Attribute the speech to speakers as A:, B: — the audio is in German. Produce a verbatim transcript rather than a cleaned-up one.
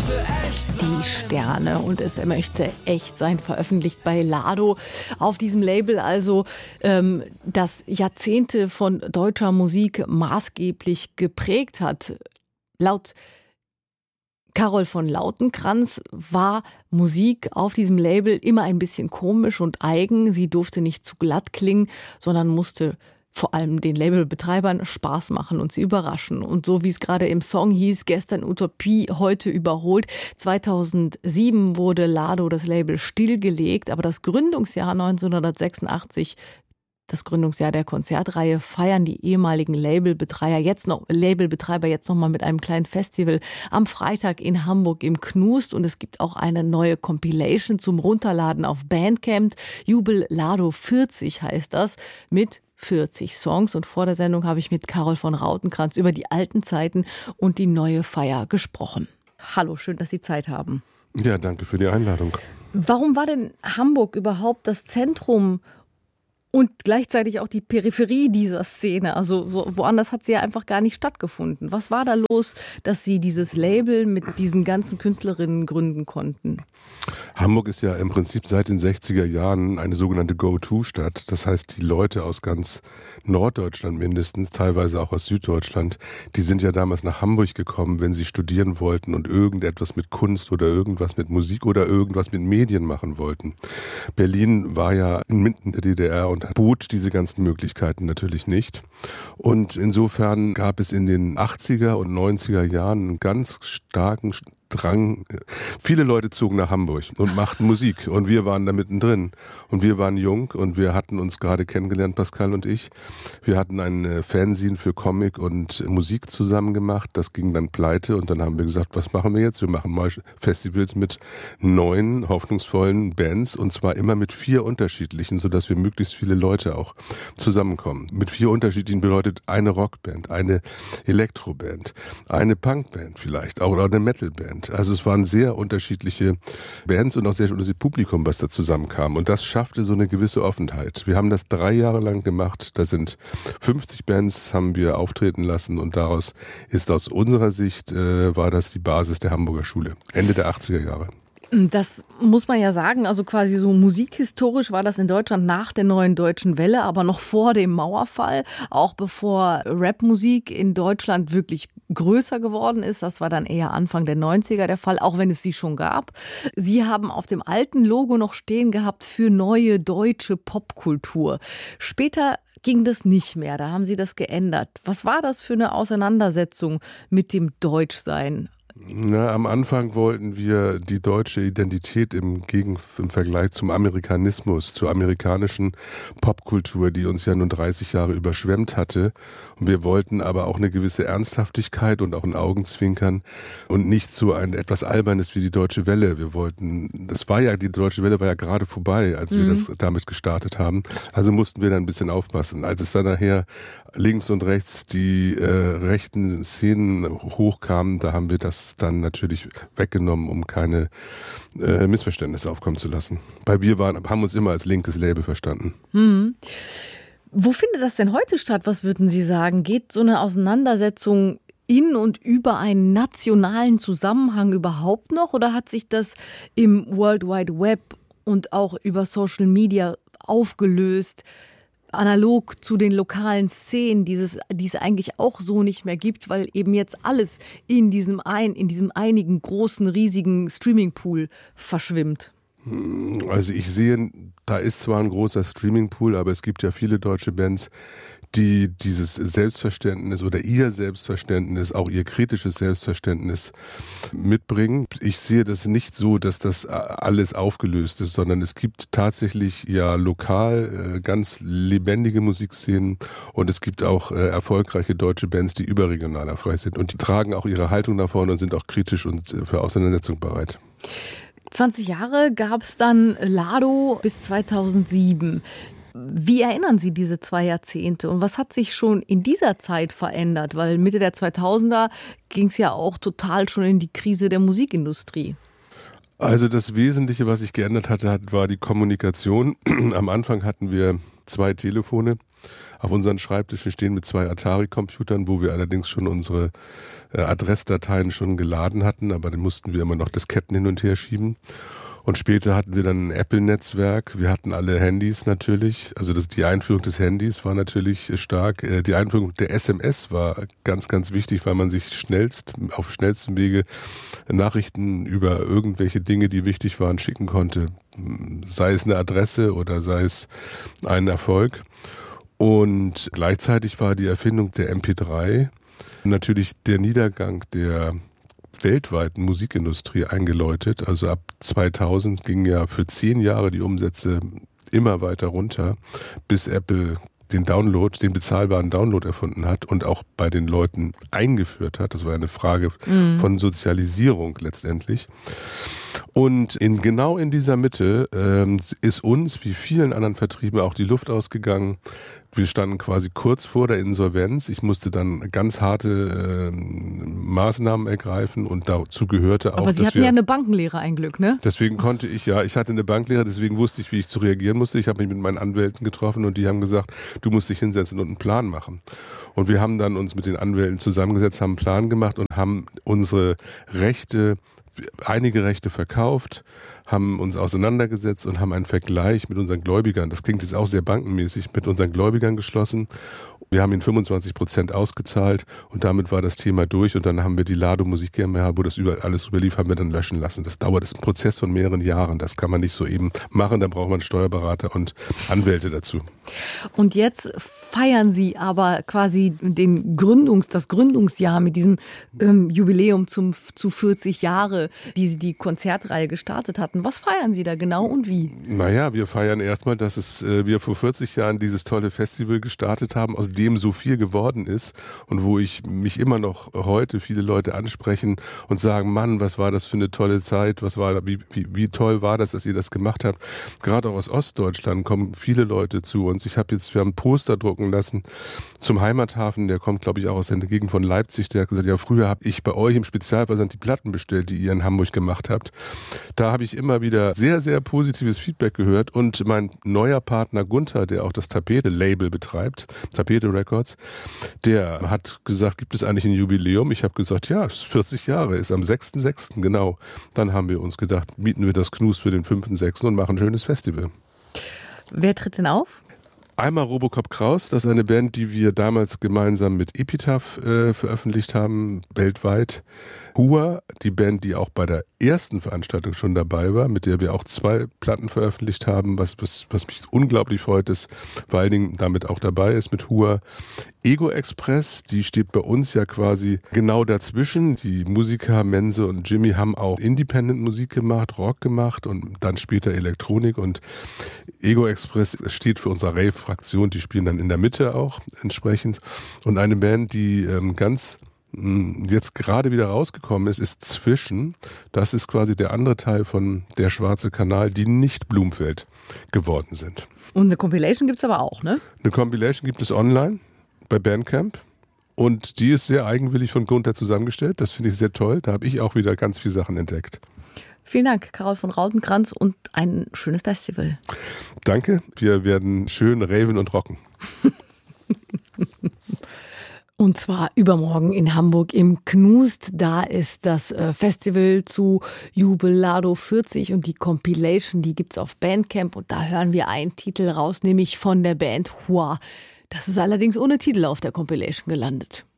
A: Die Sterne und es möchte echt sein, veröffentlicht bei Lado auf diesem Label, also ähm, das Jahrzehnte von deutscher Musik maßgeblich geprägt hat. Laut Carol von Lautenkranz war Musik auf diesem Label immer ein bisschen komisch und eigen. Sie durfte nicht zu glatt klingen, sondern musste vor allem den Labelbetreibern Spaß machen und sie überraschen. Und so wie es gerade im Song hieß, gestern Utopie, heute überholt. zweitausendsieben wurde Lado, das Label, stillgelegt, aber das Gründungsjahr neunzehnhundertsechsundachtzig, das Gründungsjahr der Konzertreihe, feiern die ehemaligen Labelbetreiber jetzt noch, Labelbetreiber jetzt noch mal mit einem kleinen Festival am Freitag in Hamburg im Knust. Und es gibt auch eine neue Compilation zum Runterladen auf Bandcamp. Jubel Lado vierzig heißt das, mit vierzig Songs. Und vor der Sendung habe ich mit Carol von Lautenkranz über die alten Zeiten und die neue Feier gesprochen. Hallo, schön, dass Sie Zeit haben.
B: Ja, danke für die Einladung.
A: Warum war denn Hamburg überhaupt das Zentrum und gleichzeitig auch die Peripherie dieser Szene? Also so, woanders hat sie ja einfach gar nicht stattgefunden. Was war da los, dass Sie dieses Label mit diesen ganzen Künstlerinnen gründen konnten?
B: Hamburg ist ja im Prinzip seit den sechziger Jahren eine sogenannte Go-To-Stadt. Das heißt, die Leute aus ganz Norddeutschland mindestens, teilweise auch aus Süddeutschland, die sind ja damals nach Hamburg gekommen, wenn sie studieren wollten und irgendetwas mit Kunst oder irgendwas mit Musik oder irgendwas mit Medien machen wollten. Berlin war ja inmitten der D D R und bot diese ganzen Möglichkeiten natürlich nicht. Und insofern gab es in den achtziger und neunziger Jahren einen ganz starken Drang. Viele Leute zogen nach Hamburg und machten Musik und wir waren da mittendrin und wir waren jung und wir hatten uns gerade kennengelernt, Pascal und ich. Wir hatten ein Fanzine für Comic und Musik zusammen gemacht, das ging dann pleite und dann haben wir gesagt, was machen wir jetzt? Wir machen mal Festivals mit neuen, hoffnungsvollen Bands und zwar immer mit vier unterschiedlichen, sodass wir möglichst viele Leute auch zusammenkommen. Mit vier unterschiedlichen bedeutet eine Rockband, eine Elektroband, eine Punkband vielleicht, auch oder eine Metalband. Also es waren sehr unterschiedliche Bands und auch sehr unterschiedliches Publikum, was da zusammenkam. Und das schaffte so eine gewisse Offenheit. Wir haben das drei Jahre lang gemacht. Da sind fünfzig Bands, haben wir auftreten lassen. Und daraus ist aus unserer Sicht, äh, war das die Basis der Hamburger Schule. Ende der achtziger Jahre.
A: Das muss man ja sagen, also quasi so musikhistorisch war das in Deutschland nach der neuen deutschen Welle, aber noch vor dem Mauerfall, auch bevor Rapmusik in Deutschland wirklich größer geworden ist. Das war dann eher Anfang der neunziger der Fall, auch wenn es sie schon gab. Sie haben auf dem alten Logo noch stehen gehabt für neue deutsche Popkultur. Später ging das nicht mehr, da haben Sie das geändert. Was war das für eine Auseinandersetzung mit dem Deutschsein?
B: Na, am Anfang wollten wir die deutsche Identität im, Gegen, im Vergleich zum Amerikanismus, zur amerikanischen Popkultur, die uns ja nun dreißig Jahre überschwemmt hatte. Und wir wollten aber auch eine gewisse Ernsthaftigkeit und auch ein Augenzwinkern und nicht so ein etwas Albernes wie die Deutsche Welle. Wir wollten, das war ja, die Deutsche Welle war ja gerade vorbei, als mhm. wir das damit gestartet haben. Also mussten wir da ein bisschen aufpassen. Als es dann nachher links und rechts die äh, rechten Szenen hochkamen, da haben wir das dann natürlich weggenommen, um keine äh, Missverständnisse aufkommen zu lassen. Weil wir waren, haben uns immer als linkes Label verstanden.
A: Hm. Wo findet das denn heute statt? Was würden Sie sagen? Geht so eine Auseinandersetzung in und über einen nationalen Zusammenhang überhaupt noch? Oder hat sich das im World Wide Web und auch über Social Media aufgelöst? Analog zu den lokalen Szenen, dieses, die es eigentlich auch so nicht mehr gibt, weil eben jetzt alles in diesem, ein, in diesem einigen großen, riesigen Streamingpool verschwimmt.
B: Also ich sehe, da ist zwar ein großer Streamingpool, aber es gibt ja viele deutsche Bands, die dieses Selbstverständnis oder ihr Selbstverständnis, auch ihr kritisches Selbstverständnis mitbringen. Ich sehe das nicht so, dass das alles aufgelöst ist, sondern es gibt tatsächlich ja lokal ganz lebendige Musikszenen und es gibt auch erfolgreiche deutsche Bands, die überregional erfolgreich sind und die tragen auch ihre Haltung nach vorne und sind auch kritisch und für Auseinandersetzung bereit.
A: zwanzig Jahre gab es dann Lado bis zweitausendsieben. Wie erinnern Sie diese zwei Jahrzehnte und was hat sich schon in dieser Zeit verändert? Weil Mitte der zweitausender ging es ja auch total schon in die Krise der Musikindustrie.
B: Also das Wesentliche, was sich geändert hatte, war die Kommunikation. Am Anfang hatten wir zwei Telefone auf unseren Schreibtischen stehen mit zwei Atari-Computern, wo wir allerdings schon unsere äh, Adressdateien schon geladen hatten, aber dann mussten wir immer noch Disketten hin und her schieben. Und später hatten wir dann ein Apple-Netzwerk. Wir hatten alle Handys natürlich. Also das, die Einführung des Handys war natürlich stark. Die Einführung der S M S war ganz, ganz wichtig, weil man sich schnellst, auf schnellstem Wege Nachrichten über irgendwelche Dinge, die wichtig waren, schicken konnte. Sei es eine Adresse oder sei es ein Erfolg. Und gleichzeitig war die Erfindung der M P drei natürlich der Niedergang der weltweiten Musikindustrie eingeläutet. Also ab zweitausend gingen ja für zehn Jahre die Umsätze immer weiter runter, bis Apple den Download, den bezahlbaren Download erfunden hat und auch bei den Leuten eingeführt hat. Das war eine Frage mhm. von Sozialisierung letztendlich. Und in, genau in dieser Mitte ähm, ist uns, wie vielen anderen Vertrieben, auch die Luft ausgegangen. Wir standen quasi kurz vor der Insolvenz. Ich musste dann ganz harte äh, Maßnahmen ergreifen und dazu gehörte auch,
A: Aber Sie
B: dass
A: hatten
B: wir,
A: ja eine Bankenlehre ein Glück, ne?
B: Deswegen konnte ich, ja, ich hatte eine Banklehre, deswegen wusste ich, wie ich zu reagieren musste. Ich habe mich mit meinen Anwälten getroffen und die haben gesagt, du musst dich hinsetzen und einen Plan machen. Und wir haben dann uns mit den Anwälten zusammengesetzt, haben einen Plan gemacht und haben unsere Rechte, einige Rechte verkauft, haben uns auseinandergesetzt und haben einen Vergleich mit unseren Gläubigern, das klingt jetzt auch sehr bankenmäßig, mit unseren Gläubigern geschlossen. Wir haben ihnen fünfundzwanzig Prozent ausgezahlt und damit war das Thema durch und dann haben wir die Lado Musik GmbH, wo das über, alles überlief, haben wir dann löschen lassen. Das dauert, das ist ein Prozess von mehreren Jahren, das kann man nicht so eben machen, da braucht man Steuerberater und Anwälte dazu.
A: Und jetzt feiern Sie aber quasi den Gründungs, das Gründungsjahr mit diesem ähm, Jubiläum zum, zu vierzig Jahre, die Sie die Konzertreihe gestartet hatten. Was feiern Sie da genau und wie?
B: Naja, wir feiern erstmal, dass es, äh, wir vor vierzig Jahren dieses tolle Festival gestartet haben, aus dem so viel geworden ist und wo ich mich immer noch heute viele Leute ansprechen und sagen, Mann, was war das für eine tolle Zeit, was war, wie, wie, wie toll war das, dass ihr das gemacht habt. Gerade auch aus Ostdeutschland kommen viele Leute zu uns. Ich habe jetzt, wir haben ein Poster drucken lassen zum Heimathafen, der kommt, glaube ich, auch aus der Gegend von Leipzig, der hat gesagt, ja, früher habe ich bei euch im Spezialversand die Platten bestellt, die ihr in Hamburg gemacht habt. Da habe ich immer wieder sehr, sehr positives Feedback gehört und mein neuer Partner Gunther, der auch das Tapete-Label betreibt, Tapete Records, der hat gesagt, gibt es eigentlich ein Jubiläum? Ich habe gesagt, ja, es ist vierzig Jahre, ist am sechsten sechsten genau. Dann haben wir uns gedacht, mieten wir das Knus für den fünften sechsten und machen ein schönes Festival.
A: Wer tritt denn auf?
B: Einmal Robocop Kraus, das ist eine Band, die wir damals gemeinsam mit Epitaph äh, veröffentlicht haben, weltweit. Hua, die Band, die auch bei der ersten Veranstaltung schon dabei war, mit der wir auch zwei Platten veröffentlicht haben, was, was, was mich unglaublich freut, ist, vor allen Dingen damit auch dabei ist mit Hua. Ego Express, die steht bei uns ja quasi genau dazwischen. Die Musiker Mense und Jimmy haben auch Independent-Musik gemacht, Rock gemacht und dann später Elektronik. Und Ego Express steht für unsere Rave-Fraktion, die spielen dann in der Mitte auch entsprechend. Und eine Band, die ähm, ganz jetzt gerade wieder rausgekommen ist, ist Zwischen. Das ist quasi der andere Teil von Der Schwarze Kanal, die nicht Blumfeld geworden sind.
A: Und eine Compilation gibt es aber auch, ne?
B: Eine Compilation gibt es online bei Bandcamp und die ist sehr eigenwillig von Gunther zusammengestellt. Das finde ich sehr toll. Da habe ich auch wieder ganz viele Sachen entdeckt.
A: Vielen Dank, Karol von Rautenkranz, und ein schönes Festival.
B: Danke. Wir werden schön raven und rocken.
A: Und zwar übermorgen in Hamburg im Knust. Da ist das Festival zu Jubilado vierzig und die Compilation, die gibt's auf Bandcamp. Und da hören wir einen Titel raus, nämlich von der Band Hua. Das ist allerdings ohne Titel auf der Compilation gelandet.